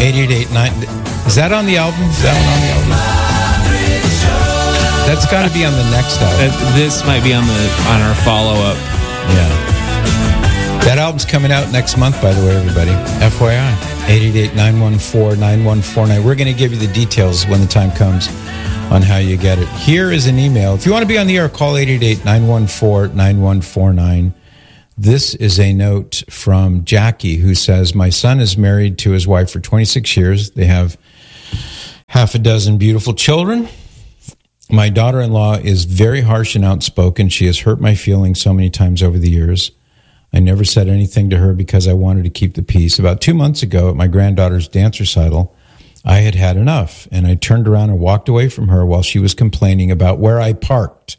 888-9... Is that on the album? Is that one on the album? That's got to be on the next album. This might be on our follow-up. Yeah. That album's coming out next month, by the way, everybody. FYI. 888-914-9149. We're going to give you the details when the time comes on how you get it. Here is an email. If you want to be on the air, call 888-914-9149. This is a note from Jackie, who says, my son is married to his wife for 26 years. They have half a dozen beautiful children. My daughter-in-law is very harsh and outspoken. She has hurt my feelings so many times over the years. I never said anything to her because I wanted to keep the peace. About 2 months ago at my granddaughter's dance recital, I had had enough, and I turned around and walked away from her while she was complaining about where I parked.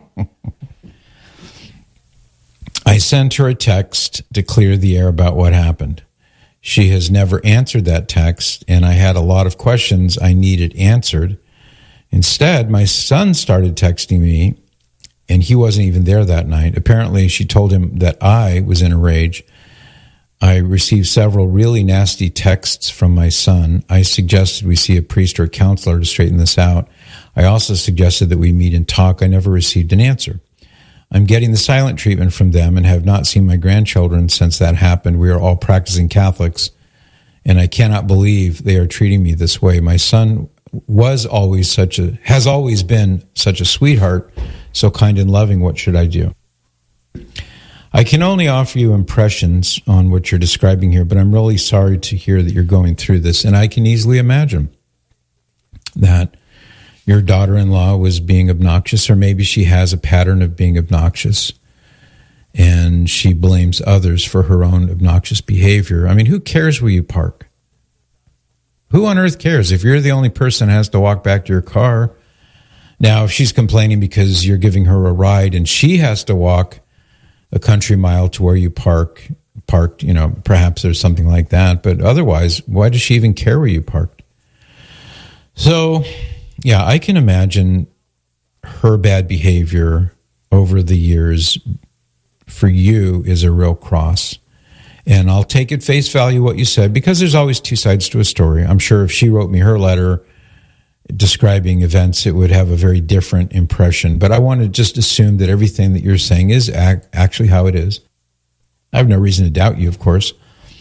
I sent her a text to clear the air about what happened. She has never answered that text, and I had a lot of questions I needed answered. Instead, my son started texting me, and he wasn't even there that night. Apparently, she told him that I was in a rage. I received several really nasty texts from my son. I suggested we see a priest or a counselor to straighten this out. I also suggested that we meet and talk. I never received an answer. I'm getting the silent treatment from them and have not seen my grandchildren since that happened. We are all practicing Catholics, and I cannot believe they are treating me this way. My son has always been such a sweetheart, so kind and loving. What should I do? I can only offer you impressions on what you're describing here, but I'm really sorry to hear that you're going through this, and I can easily imagine that your daughter-in-law was being obnoxious, or maybe she has a pattern of being obnoxious, and she blames others for her own obnoxious behavior. I mean, who cares where you park? Who on earth cares if you're the only person that has to walk back to your car? Now, if she's complaining because you're giving her a ride and she has to walk a country mile to where you parked, perhaps there's something like that. But otherwise, why does she even care where you parked? So, yeah, I can imagine her bad behavior over the years for you is a real cross. And I'll take at face value what you said, because there's always two sides to a story. I'm sure if she wrote me her letter describing events, it would have a very different impression. But I want to just assume that everything that you're saying is actually how it is. I have no reason to doubt you, of course.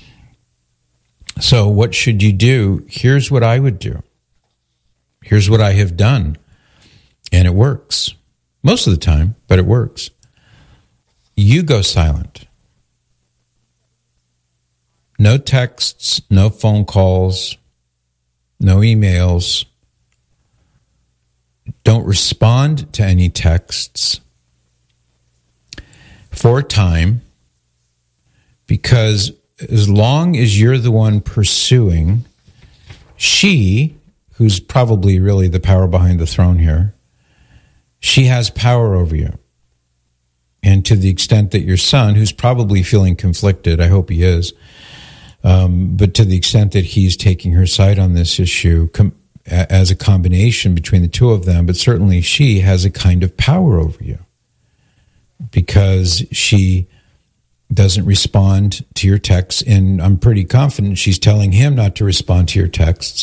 So what should you do? Here's what I would do. Here's what I have done. And it works. Most of the time, but it works. You go silent. No texts, no phone calls, no emails. Don't respond to any texts for a time, because as long as you're the one pursuing, she, who's probably really the power behind the throne here, she has power over you. And to the extent that your son, who's probably feeling conflicted, I hope he is, but to the extent that he's taking her side on this issue as a combination between the two of them, but certainly she has a kind of power over you because she doesn't respond to your texts, and I'm pretty confident she's telling him not to respond to your texts.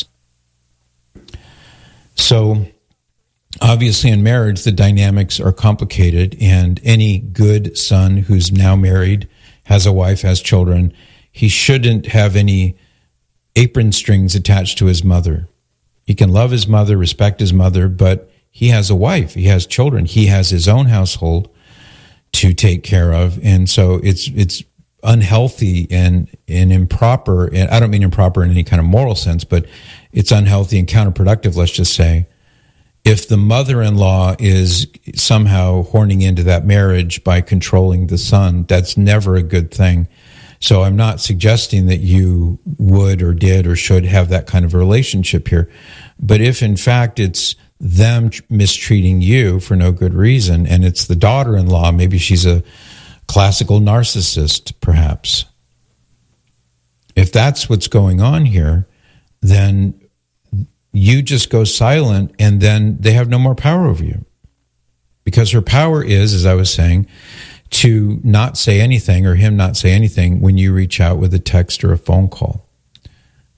So obviously in marriage, the dynamics are complicated, and any good son who's now married, has a wife, has children, he shouldn't have any apron strings attached to his mother. He can love his mother, respect his mother, but he has a wife, he has children, he has his own household to take care of. And so it's unhealthy and improper, and I don't mean improper in any kind of moral sense, but it's unhealthy and counterproductive, let's just say, if the mother-in-law is somehow horning into that marriage by controlling the son. That's never a good thing. So I'm not suggesting that you would or did or should have that kind of a relationship here. But if, in fact, it's them mistreating you for no good reason, and it's the daughter-in-law, maybe she's a classical narcissist, perhaps. If that's what's going on here, then you just go silent, and then they have no more power over you. Because her power is, as I was saying, to not say anything, or him not say anything when you reach out with a text or a phone call.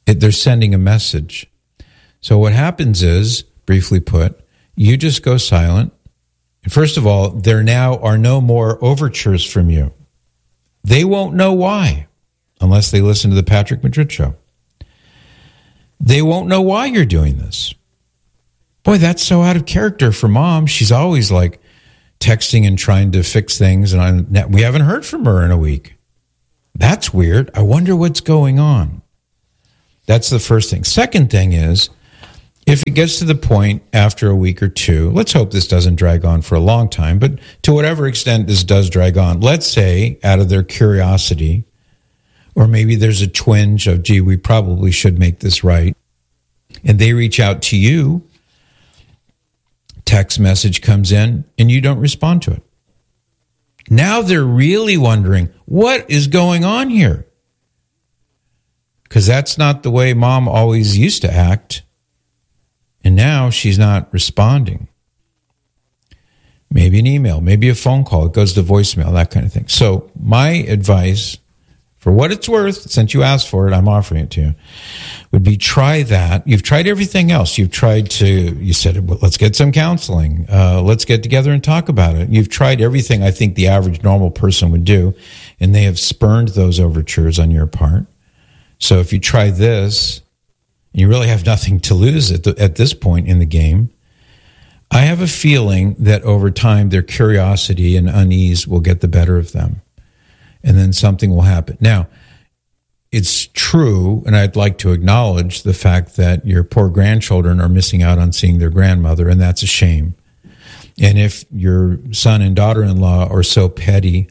They're sending a message. So what happens is, briefly put, you just go silent. First of all, there now are no more overtures from you. They won't know why unless they listen to the Patrick Madrid Show. They won't know why you're doing this. Boy, that's so out of character for Mom. She's always like texting and trying to fix things, and we haven't heard from her in a week. That's weird. I wonder what's going on. That's the first thing. Second thing is, if it gets to the point after a week or two, let's hope this doesn't drag on for a long time, but to whatever extent this does drag on, let's say out of their curiosity, or maybe there's a twinge of, gee, we probably should make this right, and they reach out to you, text message comes in, and you don't respond to it. Now they're really wondering, what is going on here? Because that's not the way Mom always used to act. And now she's not responding. Maybe an email, maybe a phone call. It goes to voicemail, that kind of thing. So my advice, for what it's worth, since you asked for it, I'm offering it to you, would be try that. You've tried everything else. You've tried to, you said, well, let's get some counseling. Let's get together and talk about it. You've tried everything I think the average normal person would do, and they have spurned those overtures on your part. So if you try this, you really have nothing to lose at this point in the game. I have a feeling that over time their curiosity and unease will get the better of them, and then something will happen. Now, it's true, and I'd like to acknowledge the fact that your poor grandchildren are missing out on seeing their grandmother, and that's a shame. And if your son and daughter-in-law are so petty,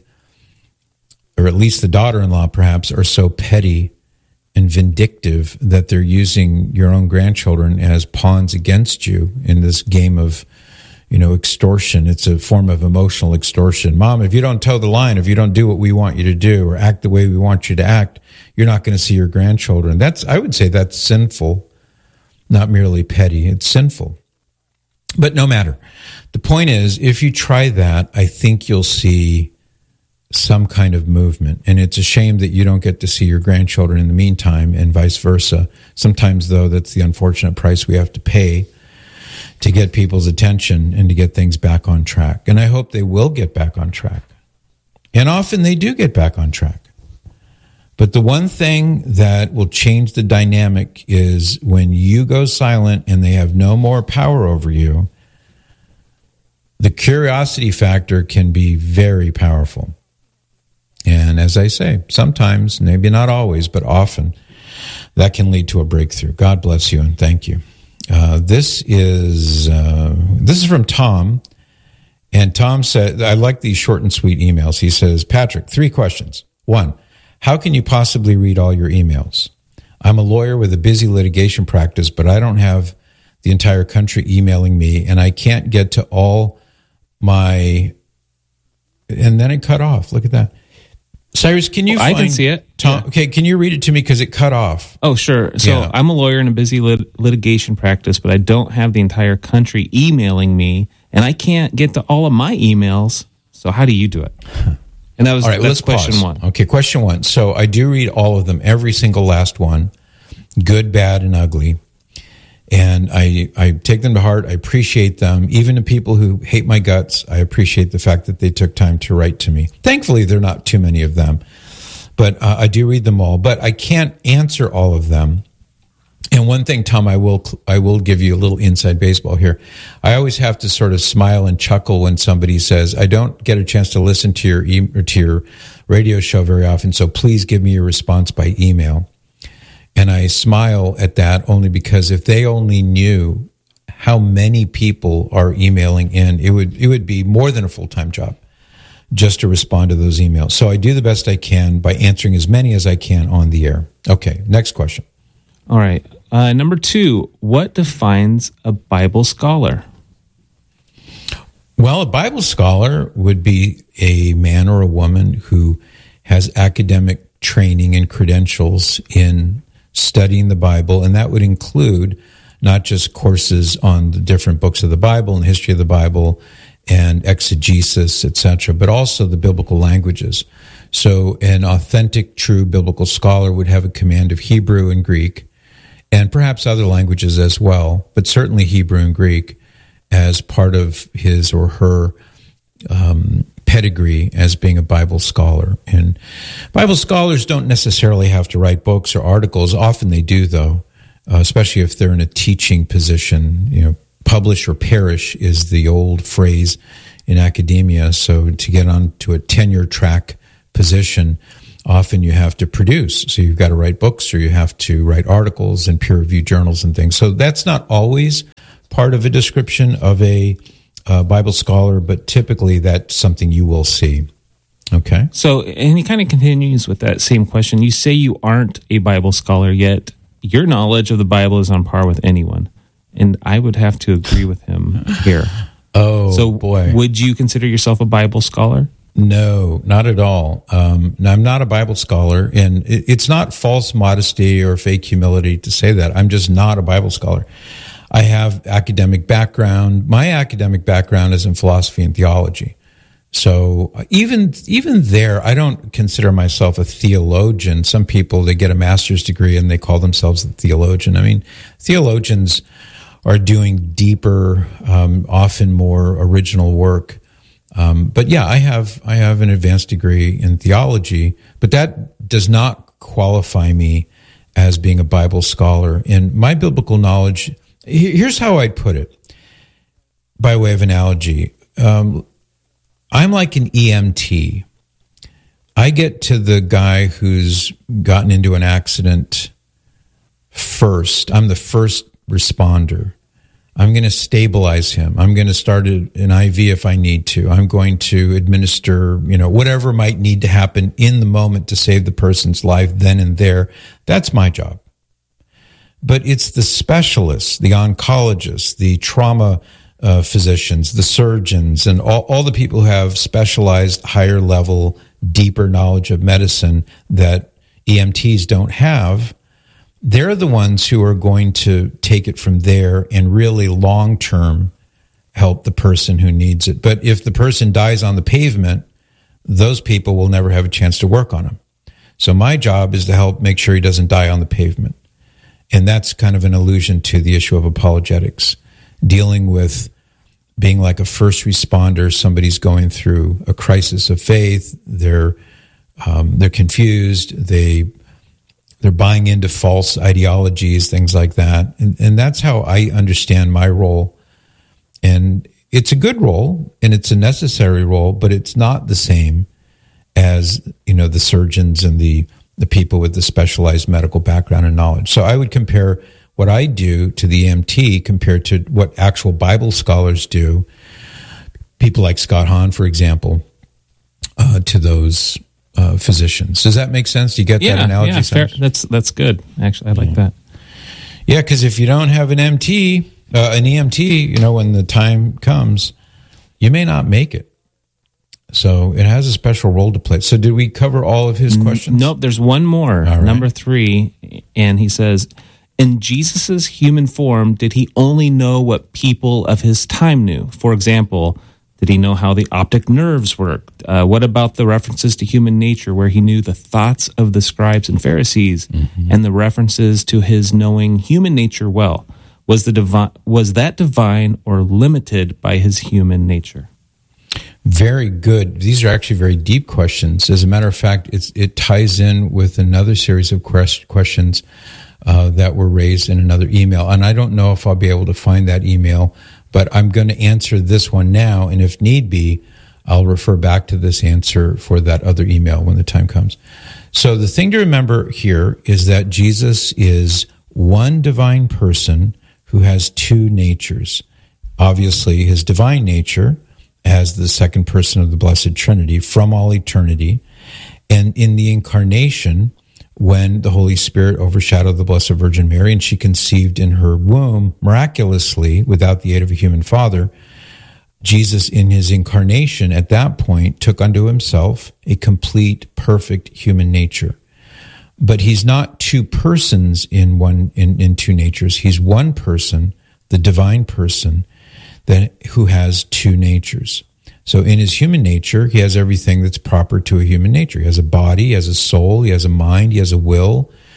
or at least the daughter-in-law perhaps, are so petty and vindictive that they're using your own grandchildren as pawns against you in this game of, extortion. It's a form of emotional extortion. Mom, if you don't toe the line, if you don't do what we want you to do or act the way we want you to act, you're not going to see your grandchildren. I would say that's sinful, not merely petty. It's sinful. But no matter. The point is, if you try that, I think you'll see some kind of movement. And it's a shame that you don't get to see your grandchildren in the meantime, and vice versa. Sometimes, though, that's the unfortunate price we have to pay to get people's attention and to get things back on track. And I hope they will get back on track. And often they do get back on track. But the one thing that will change the dynamic is when you go silent and they have no more power over you, the curiosity factor can be very powerful. And as I say, sometimes, maybe not always, but often, that can lead to a breakthrough. God bless you and thank you. This is from Tom. And Tom said, I like these short and sweet emails. He says, Patrick, 3 questions. 1, how can you possibly read all your emails? I'm a lawyer with a busy litigation practice, but I don't have the entire country emailing me, and I can't get to all my... And then it cut off. Look at that. Cyrus, can you find... I can see it. Tom, yeah. Okay, can you read it to me because it cut off? Oh, sure. So yeah. I'm a lawyer in a busy litigation practice, but I don't have the entire country emailing me, and I can't get to all of my emails. So how do you do it? And that was all right, that's question pause. 1. Okay, question 1. So I do read all of them, every single last one, good, bad, and ugly. And I take them to heart. I appreciate them. Even the people who hate my guts, I appreciate the fact that they took time to write to me. Thankfully, there are not too many of them. But I do read them all. But I can't answer all of them. And one thing, Tom, I will give you a little inside baseball here. I always have to sort of smile and chuckle when somebody says, I don't get a chance to listen to your radio show very often, so please give me your response by email. And I smile at that only because if they only knew how many people are emailing in, it would be more than a full-time job just to respond to those emails. So I do the best I can by answering as many as I can on the air. Okay, next question. All right. Number 2, what defines a Bible scholar? Well, a Bible scholar would be a man or a woman who has academic training and credentials in studying the Bible, and that would include not just courses on the different books of the Bible and the history of the Bible and exegesis, etc., but also the biblical languages. So an authentic, true biblical scholar would have a command of Hebrew and Greek, and perhaps other languages as well, but certainly Hebrew and Greek as part of his or her pedigree as being a Bible scholar. And Bible scholars don't necessarily have to write books or articles. Often they do, though, especially if they're in a teaching position. You know, publish or perish is the old phrase in academia. So to get onto a tenure track position, often you have to produce. So you've got to write books, or you have to write articles in peer-reviewed journals and things. So that's not always part of a description of a Bible scholar, but typically that's something you will see. Okay. So, and he kind of continues with that same question. You say you aren't a Bible scholar, yet your knowledge of the Bible is on par with anyone. And I would have to agree with him here. Oh, so boy. Would you consider yourself a Bible scholar? No, not at all. I'm not a Bible scholar, and it's not false modesty or fake humility to say that. I'm just not a Bible scholar. I have academic background. My academic background is in philosophy and theology. So even there, I don't consider myself a theologian. Some people, they get a master's degree and they call themselves a theologian. I mean, theologians are doing deeper, often more original work. But yeah, I have an advanced degree in theology, but that does not qualify me as being a Bible scholar. And my biblical knowledge, here's how I'd put it by way of analogy. I'm like an EMT. I get to the guy who's gotten into an accident first. I'm the first responder. I'm going to stabilize him. I'm going to start an IV if I need to. I'm going to administer, whatever might need to happen in the moment to save the person's life then and there. That's my job. But it's the specialists, the oncologists, the trauma physicians, the surgeons, and all the people who have specialized, higher level, deeper knowledge of medicine that EMTs don't have. They're the ones who are going to take it from there and really long-term help the person who needs it. But if the person dies on the pavement, those people will never have a chance to work on him. So my job is to help make sure he doesn't die on the pavement. And that's kind of an allusion to the issue of apologetics, dealing with being like a first responder. Somebody's going through a crisis of faith. They're confused. They're buying into false ideologies, things like that. And that's how I understand my role. And it's a good role, and it's a necessary role, but it's not the same as, the surgeons and the people with the specialized medical background and knowledge. So I would compare what I do to the EMT compared to what actual Bible scholars do, people like Scott Hahn, for example, to those physicians. Does that make sense? Do you get that analogy? Yeah, fair. That's good. Actually, I like that. Yeah, because if you don't have an EMT, when the time comes, you may not make it. So it has a special role to play. So did we cover all of his questions? Nope, there's one more, right. Number 3, and he says, in Jesus' human form, did he only know what people of his time knew? For example, did he know how the optic nerves worked? What about the references to human nature, where he knew the thoughts of the scribes and Pharisees, and the references to his knowing human nature well? Was that divine or limited by his human nature? Very good. These are actually very deep questions. As a matter of fact, it ties in with another series of questions that were raised in another email. And I don't know if I'll be able to find that email, but I'm going to answer this one now. And if need be, I'll refer back to this answer for that other email when the time comes. So the thing to remember here is that Jesus is one divine person who has two natures. Obviously, his divine nature as the second person of the Blessed Trinity from all eternity. And in the incarnation, when the Holy Spirit overshadowed the Blessed Virgin Mary and she conceived in her womb miraculously without the aid of a human father, Jesus in his incarnation at that point took unto himself a complete, perfect human nature. But he's not two persons in two natures. He's one person, the divine person, who has two natures. So in his human nature, he has everything that's proper to a human nature. He has a body, he has a soul, he has a mind, he has a will,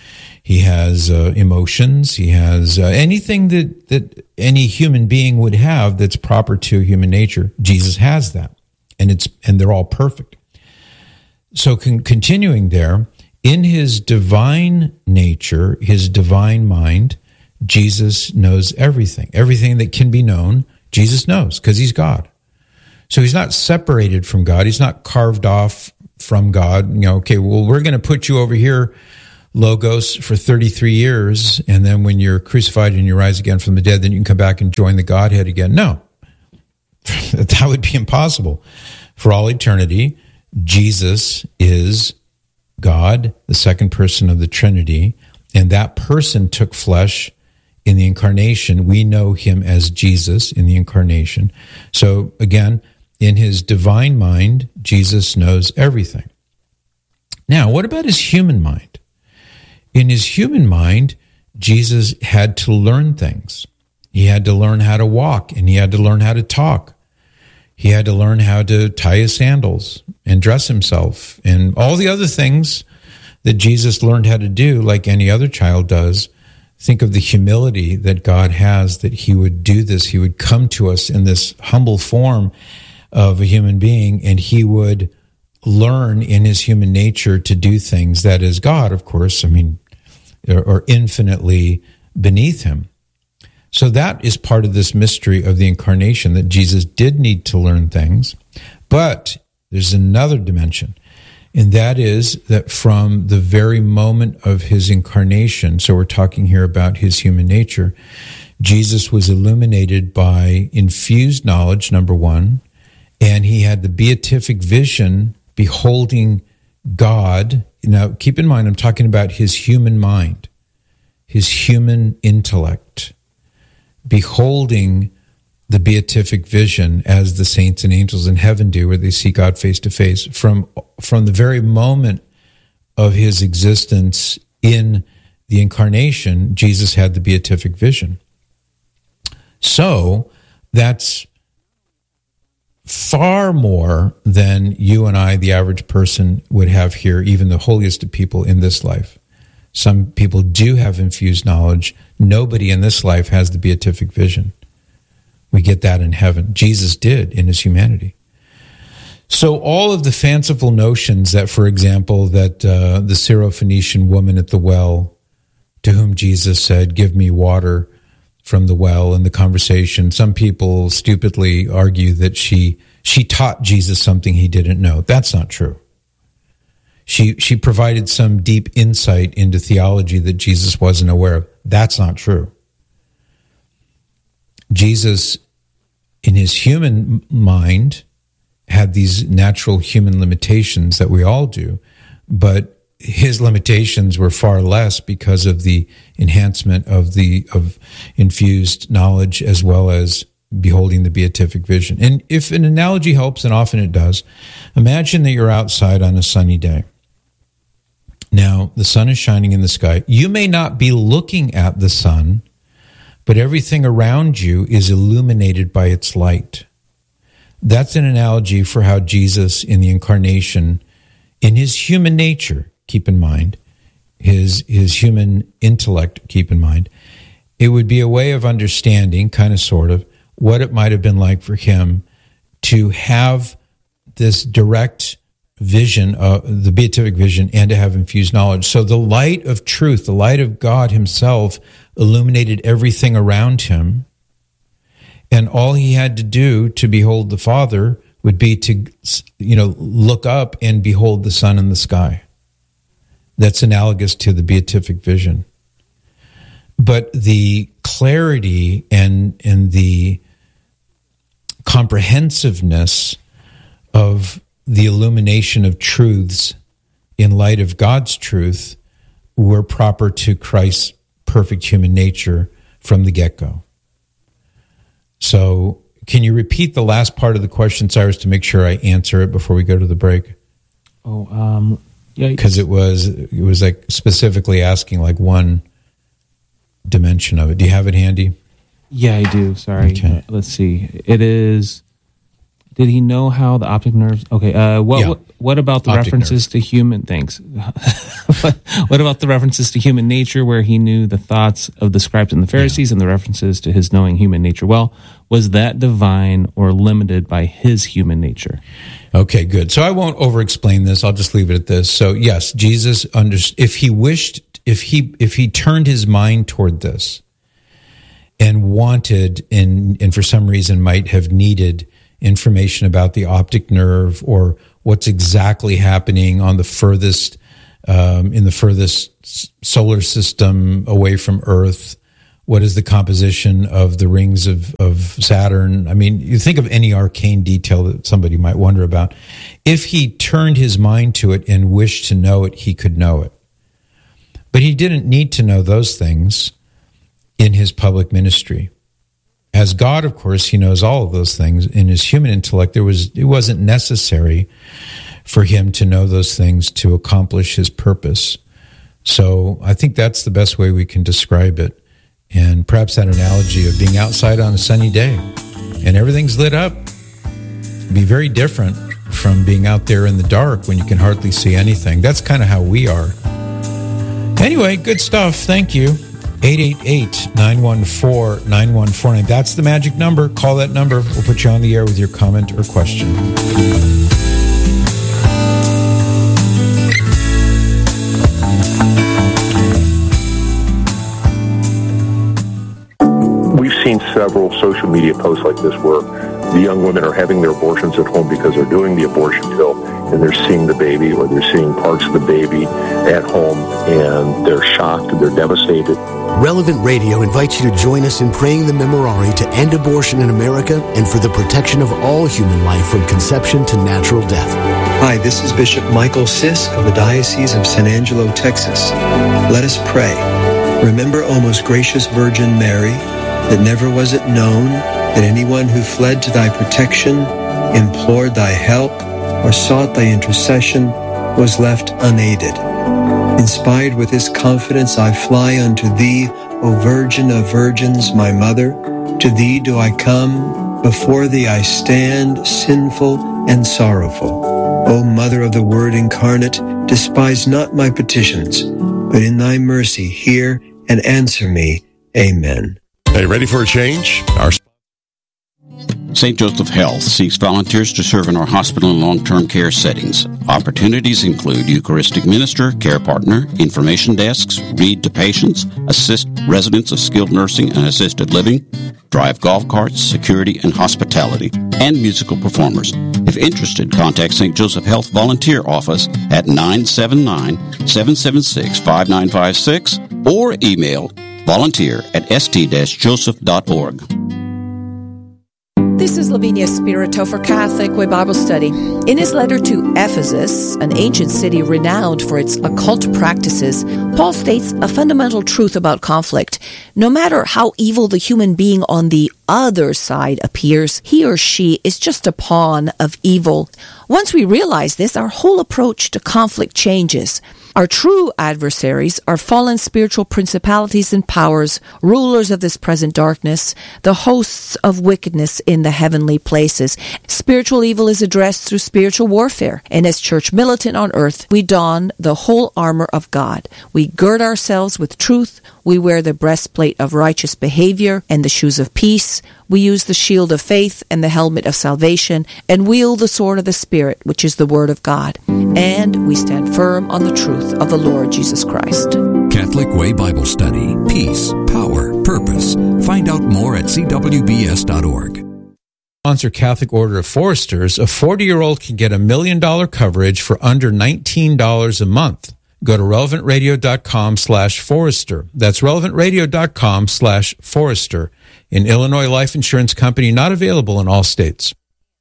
He has emotions. He has anything that any human being would have that's proper to human nature. Jesus has that, and they're all perfect. So continuing there, in his divine nature, his divine mind, Jesus knows everything. Everything that can be known, Jesus knows, because he's God. So he's not separated from God. He's not carved off from God. Okay, well, we're going to put you over here, Logos, for 33 years, and then when you're crucified and you rise again from the dead, then you can come back and join the Godhead again. No, that would be impossible. For all eternity, Jesus is God, the second person of the Trinity, and that person took flesh in the incarnation. We know him as Jesus in the incarnation. So again, in his divine mind, Jesus knows everything. Now, what about his human mind? In his human mind, Jesus had to learn things. He had to learn how to walk, and he had to learn how to talk. He had to learn how to tie his sandals and dress himself, and all the other things that Jesus learned how to do like any other child does. Think of the humility that God has, that he would do this. He would come to us in this humble form of a human being, and he would learn in his human nature to do things that is God, of course, or infinitely beneath him. So that is part of this mystery of the incarnation, that Jesus did need to learn things. But there's another dimension, and that is that from the very moment of his incarnation, so we're talking here about his human nature, Jesus was illuminated by infused knowledge, number one, and he had the beatific vision beholding God. Now, keep in mind, I'm talking about his human mind, his human intellect, beholding the beatific vision as the saints and angels in heaven do, where they see God face to face. From the very moment of his existence in the incarnation, Jesus had the beatific vision. So that's far more than you and I, the average person, would have here, even the holiest of people in this life. Some people do have infused knowledge. Nobody in this life has the beatific vision. We get that in heaven. Jesus did in his humanity. So all of the fanciful notions that, for example, that the Syrophoenician woman at the well, to whom Jesus said, "Give me water from the well," in the conversation, some people stupidly argue that she taught Jesus something he didn't know. That's not true. She provided some deep insight into theology that Jesus wasn't aware of. That's not true. Jesus, in his human mind, had these natural human limitations that we all do, but his limitations were far less because of the enhancement of infused knowledge, as well as beholding the beatific vision. And if an analogy helps, and often it does, imagine that you're outside on a sunny day. Now, the sun is shining in the sky. You may not be looking at the sun, but everything around you is illuminated by its light. That's an analogy for how Jesus, in the incarnation, in his human nature, keep in mind, his human intellect, keep in mind, it would be a way of understanding, kind of, sort of, what it might have been like for him to have this direct vision, the beatific vision, and to have infused knowledge. So the light of truth, the light of God himself, illuminated everything around him, and all he had to do to behold the Father would be to, look up and behold the sun in the sky. That's analogous to the beatific vision. But the clarity and the comprehensiveness of the illumination of truths in light of God's truth were proper to Christ's perfect human nature from the get-go. So can you repeat the last part of the question, Cyrus, to make sure I answer it before we go to the break? Yeah, because it was like specifically asking like one dimension of it. Do you have it handy? Yeah, I do. Sorry. Okay. Let's see. It is Did he know how the optic nerves? Okay. What about the optic references to human things? What about the references to human nature, where he knew the thoughts of the scribes and the Pharisees, and the references to his knowing human nature? Well, was that divine or limited by his human nature? Okay, good. So I won't over-explain this. I'll just leave it at this. So yes, Jesus if he turned his mind toward this and wanted, and for some reason might have needed information about the optic nerve or what's exactly happening on the furthest, in the furthest solar system away from Earth. What is the composition of the rings of Saturn? I mean, you think of any arcane detail that somebody might wonder about. If he turned his mind to it and wished to know it, he could know it. But he didn't need to know those things in his public ministry. As God, of course, he knows all of those things. In his human intellect, it wasn't necessary for him to know those things to accomplish his purpose. So I think that's the best way we can describe it. And perhaps that analogy of being outside on a sunny day and everything's lit up be very different from being out there in the dark when you can hardly see anything. That's kind of how we are. Anyway, good stuff. Thank you. 888-914-9149. That's the magic number. Call that number. We'll put you on the air with your comment or question. We've seen several social media posts like this where the young women are having their abortions at home because they're doing the abortion pill and they're seeing the baby, or they're seeing parts of the baby at home, and they're shocked and they're devastated. Relevant Radio invites you to join us in praying the Memorare to end abortion in America and for the protection of all human life from conception to natural death. Hi, this is Bishop Michael Sisk of the Diocese of San Angelo, Texas. Let us pray. Remember, O most gracious Virgin Mary, that never was it known that anyone who fled to thy protection, implored thy help, or sought thy intercession was left unaided. Inspired with this confidence, I fly unto thee, O Virgin of Virgins, my Mother. To thee do I come, before thee I stand, sinful and sorrowful. O Mother of the Word incarnate, despise not my petitions, but in thy mercy hear and answer me. Amen. Hey, ready for a change? St. Joseph Health seeks volunteers to serve in our hospital and long-term care settings. Opportunities include Eucharistic minister, care partner, information desks, read to patients, assist residents of skilled nursing and assisted living, drive golf carts, security and hospitality, and musical performers. If interested, contact St. Joseph Health Volunteer Office at 979-776-5956 or email volunteer@st-joseph.org. This is Lavinia Spirito for Catholic Way Bible Study. In his letter to Ephesus, an ancient city renowned for its occult practices, Paul states a fundamental truth about conflict. No matter how evil the human being on the other side appears, he or she is just a pawn of evil. Once we realize this, our whole approach to conflict changes. Our true adversaries are fallen spiritual principalities and powers, rulers of this present darkness, the hosts of wickedness in the heavenly places. Spiritual evil is addressed through spiritual warfare, and as church militant on earth, we don the whole armor of God. We gird ourselves with truth, we wear the breastplate of righteous behavior and the shoes of peace, we use the shield of faith and the helmet of salvation, and wield the sword of the Spirit, which is the Word of God. And we stand firm on the truth of the Lord Jesus Christ. Catholic Way Bible Study. Peace, power, purpose. Find out more at cwbs.org. Sponsor Catholic Order of Foresters. A 40-year-old can get $1 million coverage for under $19 a month. Go to relevantradio.com/Forester. That's relevantradio.com/Forester. An Illinois life insurance company not available in all states.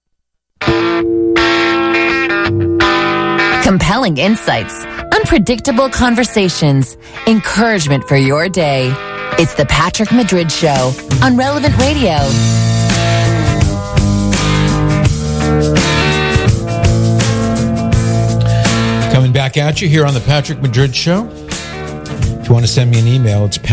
Compelling insights, unpredictable conversations, encouragement for your day. It's the Patrick Madrid Show on Relevant Radio. Coming back at you here on the Patrick Madrid Show. If you want to send me an email, it's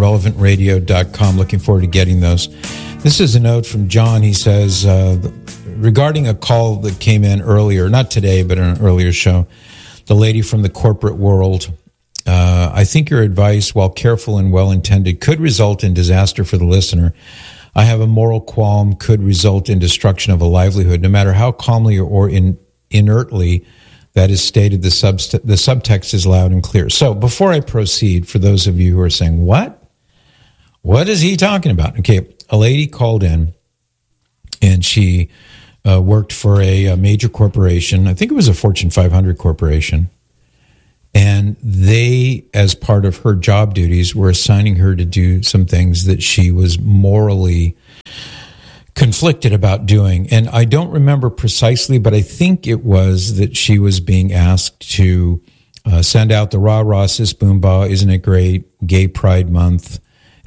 patrick@relevantradio.com. Looking forward to getting those. This is a note from John. He says, regarding a call that came in earlier, not today, but in an earlier show, the lady from the corporate world. I think your advice, while careful and well-intended, could result in disaster for the listener. I have a moral qualm, could result in destruction of a livelihood, no matter how calmly or inertly that is stated. The subtext is loud and clear. So before I proceed, for those of you who are saying, what is he talking about? Okay, a lady called in, and she worked for a major corporation. I think it was a Fortune 500 corporation. And they, as part of her job duties, were assigning her to do some things that she was morally conflicted about doing. And I don't remember precisely, but I think it was that she was being asked to send out the rah-rah, sis boom bah, isn't it great, Gay Pride Month,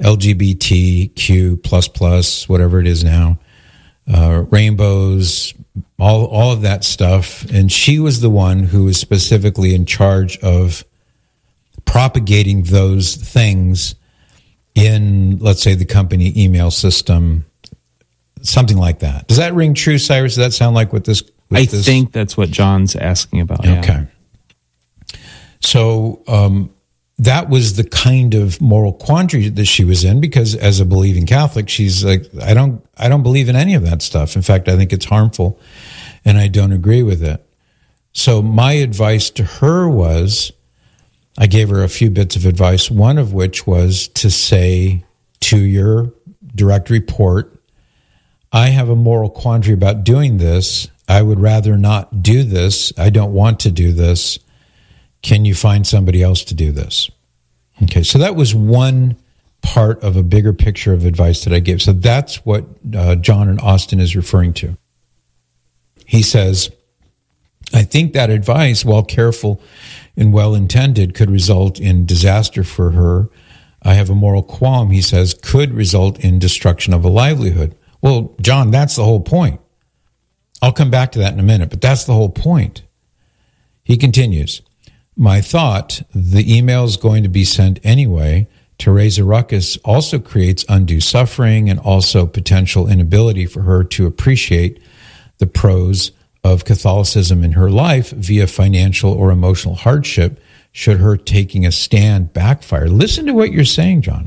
LGBTQ++, whatever it is now, rainbows, all of that stuff. And she was the one who was specifically in charge of propagating those things in, let's say, the company email system, something like that. Does that ring true, Cyrus? Does that sound like what this... I think that's what John's asking about. Okay. Yeah. So that was the kind of moral quandary that she was in, because as a believing Catholic, she's like, I don't believe in any of that stuff. In fact, I think it's harmful, and I don't agree with it. So my advice to her was, I gave her a few bits of advice, one of which was to say to your direct report, I have a moral quandary about doing this. I would rather not do this. I don't want to do this. Can you find somebody else to do this? Okay, so that was one part of a bigger picture of advice that I gave. So that's what John in Austin is referring to. He says, I think that advice, while careful and well-intended, could result in disaster for her. I have a moral qualm, he says, could result in destruction of a livelihood. Well, John, that's the whole point. I'll come back to that in a minute, but that's the whole point. He continues, my thought, the email is going to be sent anyway, to raise a ruckus also creates undue suffering and also potential inability for her to appreciate the pros of Catholicism in her life via financial or emotional hardship should her taking a stand backfire. Listen to what you're saying, John.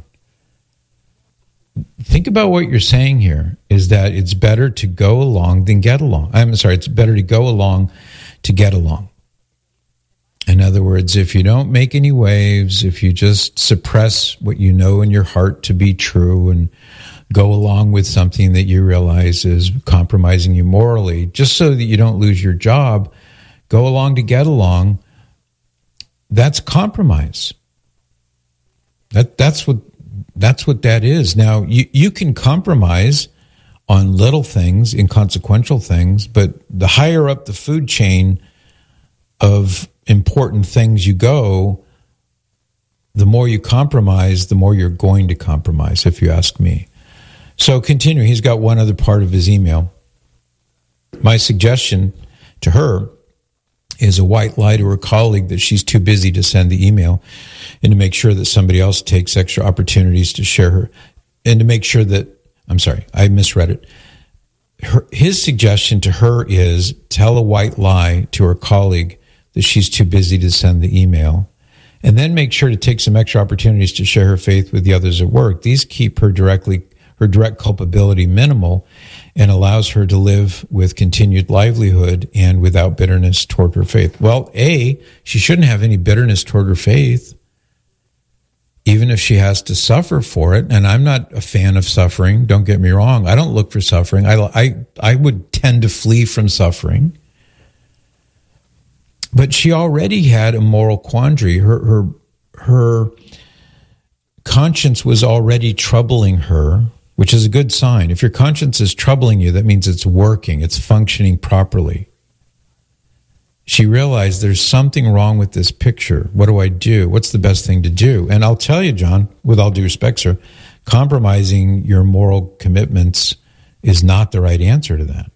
Think about what you're saying here, is that it's better to go along than get along. It's better to go along to get along. In other words, if you don't make any waves, if you just suppress what you know in your heart to be true and go along with something that you realize is compromising you morally, just so that you don't lose your job, go along to get along, that's compromise. That's what that is. Now, you can compromise on little things, inconsequential things, but the higher up the food chain of important things you go, the more you compromise, the more you're going to compromise, if you ask me. So continue. He's got one other part of his email. My suggestion to her is a white lie to her colleague that she's too busy to send the email, and to make sure that somebody else takes extra opportunities to share her, and to make sure that, I misread it. His suggestion to her is tell a white lie to her colleague that she's too busy to send the email, and then make sure to take some extra opportunities to share her faith with the others at work. These keep her direct culpability minimal and allows her to live with continued livelihood and without bitterness toward her faith. Well, she shouldn't have any bitterness toward her faith, even if she has to suffer for it. And I'm not a fan of suffering. Don't get me wrong. I don't look for suffering. I would tend to flee from suffering. But she already had a moral quandary. Her conscience was already troubling her, which is a good sign. If your conscience is troubling you, that means it's working, it's functioning properly. She realized there's something wrong with this picture. What do I do? What's the best thing to do? And I'll tell you, John, with all due respect, sir, compromising your moral commitments is not the right answer to that.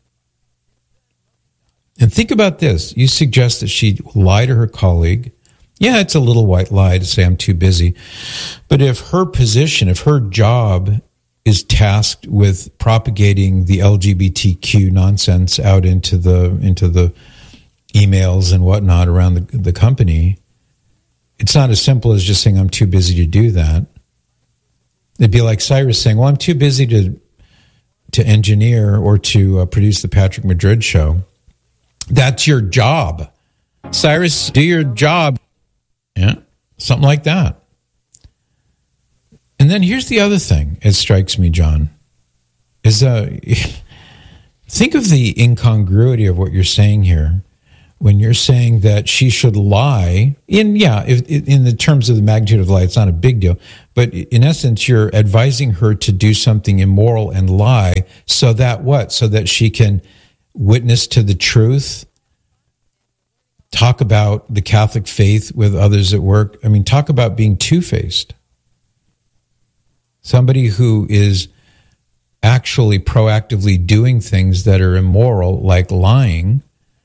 And think about this. You suggest that she lie to her colleague. Yeah, it's a little white lie to say I'm too busy. But if her position, if her job is tasked with propagating the LGBTQ nonsense out into the emails and whatnot around the company, it's not as simple as just saying, I'm too busy to do that. It'd be like Cyrus saying, well, I'm too busy to engineer or to produce the Patrick Madrid show. That's your job. Cyrus, do your job. Yeah, something like that. And then here's the other thing, it strikes me, John, is think of the incongruity of what you're saying here when you're saying that she should lie. In the terms of the magnitude of lie, it's not a big deal. But in essence, you're advising her to do something immoral and lie so that what? So that she can witness to the truth, talk about the Catholic faith with others at work. I mean, talk about being two-faced. Somebody who is actually proactively doing things that are immoral, like lying.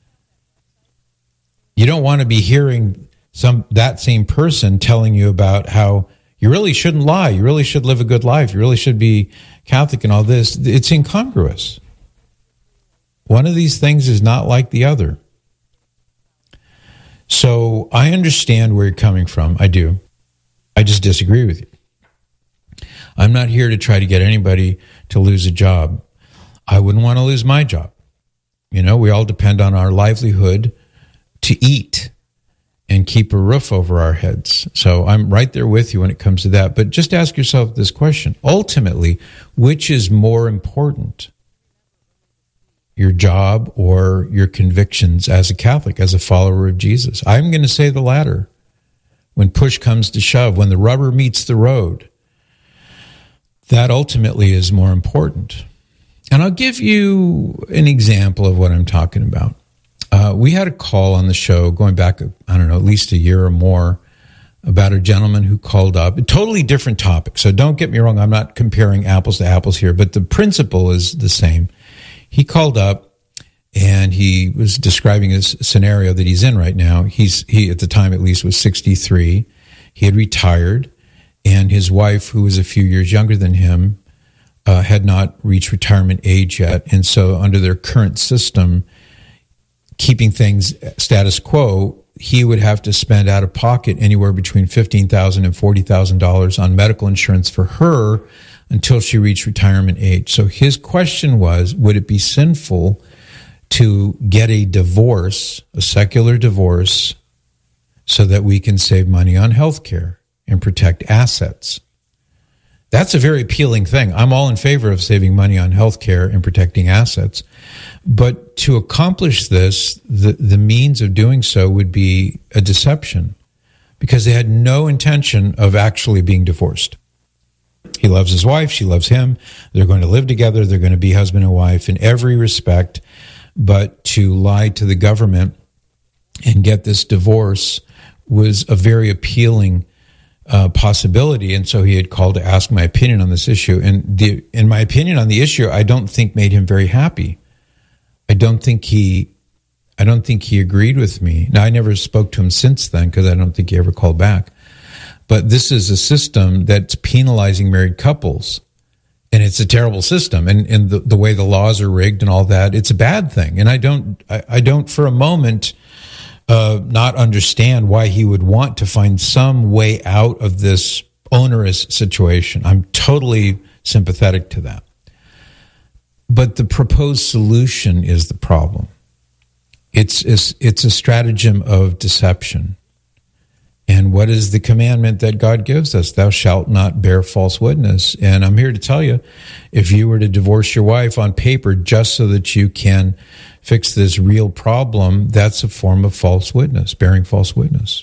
You don't want to be hearing that same person telling you about how you really shouldn't lie, you really should live a good life, you really should be Catholic and all this. It's incongruous. One of these things is not like the other. So I understand where you're coming from. I do. I just disagree with you. I'm not here to try to get anybody to lose a job. I wouldn't want to lose my job. You know, we all depend on our livelihood to eat and keep a roof over our heads. So I'm right there with you when it comes to that. But just ask yourself this question. Ultimately, which is more important? Your job or your convictions as a Catholic, as a follower of Jesus? I'm going to say the latter. When push comes to shove, when the rubber meets the road, that ultimately is more important. And I'll give you an example of what I'm talking about. We had a call on the show going back, I don't know, at least a year or more, about a gentleman who called up. A totally different topic. So don't get me wrong, I'm not comparing apples to apples here, but the principle is the same. He called up and he was describing his scenario that he's in right now. He at the time at least was 63. He had retired, and his wife, who was a few years younger than him, had not reached retirement age yet. And so under their current system, keeping things status quo, he would have to spend out of pocket anywhere between $15,000 and $40,000 on medical insurance for her until she reached retirement age. So his question was, would it be sinful to get a divorce, a secular divorce, so that we can save money on health care and protect assets? That's a very appealing thing. I'm all in favor of saving money on health care and protecting assets. But to accomplish this, the means of doing so would be a deception, because they had no intention of actually being divorced. He loves his wife, she loves him. They're going to live together. They're going to be husband and wife in every respect. But to lie to the government and get this divorce was a very appealing possibility. And so he had called to ask my opinion on this issue. And my opinion on the issue, I don't think made him very happy. I don't think he agreed with me. Now, I never spoke to him since then because I don't think he ever called back. But this is a system that's penalizing married couples. And it's a terrible system. And the way the laws are rigged and all that, it's a bad thing. And I don't for a moment not understand why he would want to find some way out of this onerous situation. I'm totally sympathetic to that. But the proposed solution is the problem. It's a stratagem of deception. And what is the commandment that God gives us? Thou shalt not bear false witness. And I'm here to tell you, if you were to divorce your wife on paper just so that you can fix this real problem, that's a form of false witness, bearing false witness.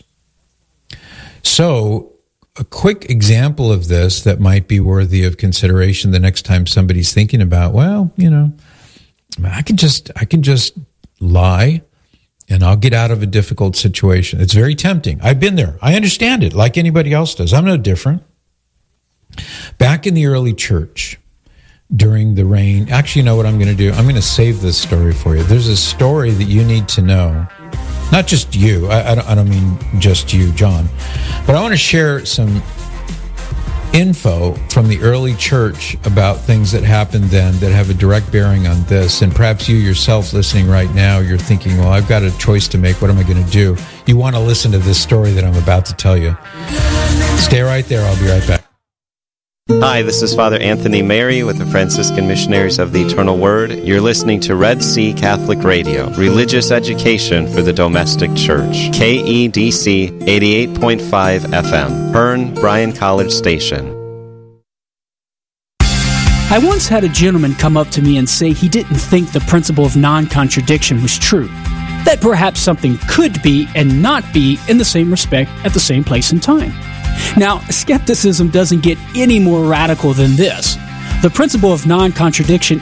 So a quick example of this that might be worthy of consideration the next time somebody's thinking about, well, you know, I can just lie and I'll get out of a difficult situation. It's very tempting. I've been there. I understand it like anybody else does. I'm no different. Back in the early church, during the reign, actually, you know what I'm going to do? I'm going to save this story for you. There's a story that you need to know. Not just you. I don't mean just you, John. But I want to share some info from the early church about things that happened then that have a direct bearing on this. And perhaps you yourself listening right now, you're thinking, well, I've got a choice to make. What am I going to do? You want to listen to this story that I'm about to tell you. Stay right there. I'll be right back. Hi, this is Father Anthony Mary with the Franciscan Missionaries of the Eternal Word. You're listening to Red Sea Catholic Radio, religious education for the domestic church. KEDC 88.5 FM, Hearn, Bryan College Station. I once had a gentleman come up to me and say he didn't think the principle of non-contradiction was true. That perhaps something could be and not be in the same respect at the same place and time. Now, skepticism doesn't get any more radical than this. The principle of non-contradiction